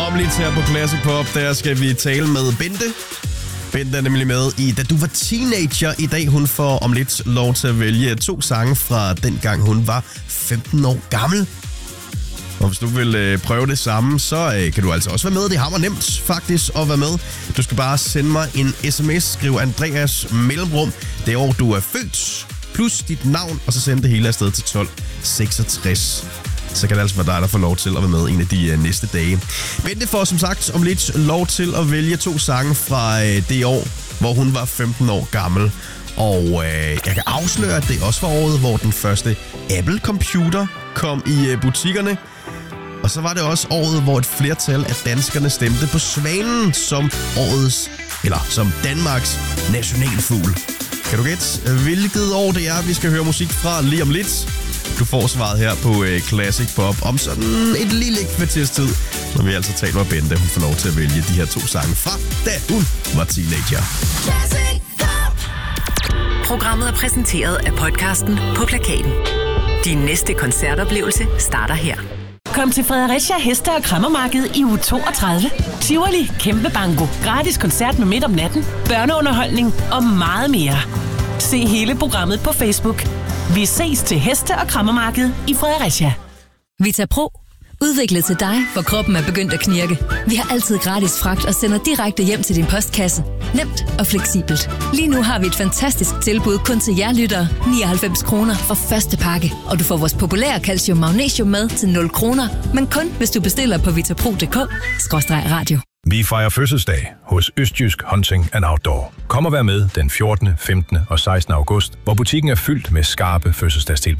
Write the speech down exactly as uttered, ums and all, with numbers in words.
Om lidt her på Classic Pop, der skal vi tale med Bente. Bente er nemlig med i Da du var teenager. I dag hun får om lidt lov til at vælge to sange fra dengang hun var femten år gammel. Og hvis du vil øh, prøve det samme, så øh, kan du altså også være med. Det har mig nemt faktisk at være med. Du skal bare sende mig en sms. Skriv Andreas mellemrum. Det år du er født. Plus dit navn. Og så send det hele afsted til tolv seksogtres. Så kan det altså være dig, der får lov til at være med en af de øh, næste dage. Bente får som sagt om lidt lov til at vælge to sange fra øh, det år, hvor hun var femten år gammel. Og øh, jeg kan afsløre, at det også var året, hvor den første Apple Computer kom i øh, butikkerne. Og så var det også året, hvor et flertal af danskerne stemte på svanen som årets, eller som Danmarks nationalfugl. Kan du gætte, hvilket år det er, vi skal høre musik fra lige om lidt? Du får svaret her på uh, Classic Pop om sådan et lille kvarters tid, når vi altså taler med Bente. Hun får lov til at vælge de her to sange fra, da hun var teenager. Programmet er præsenteret af podcasten På Plakaten. Din næste koncertoplevelse starter her. Kom til Fredericia Heste- og Kræmmermarked i uge toogtredive. Tivoli, kæmpe banko, gratis koncert med midt om natten, børneunderholdning og meget mere. Se hele programmet på Facebook. Vi ses til Heste- og Kræmmermarked i Fredericia. VitaPro. Udviklet til dig, for kroppen er begyndt at knirke. Vi har altid gratis fragt og sender direkte hjem til din postkasse. Nemt og fleksibelt. Lige nu har vi et fantastisk tilbud kun til jer lyttere. nioghalvfems kroner for første pakke. Og du får vores populære calcium magnesium med til nul kroner. Men kun hvis du bestiller på vitapro punktum d k skråstreg radio. Vi fejrer fødselsdag hos Østjysk Hunting and Outdoor. Kom og vær med den fjortende, femtende og sekstende august, hvor butikken er fyldt med skarpe fødselsdagstilbud.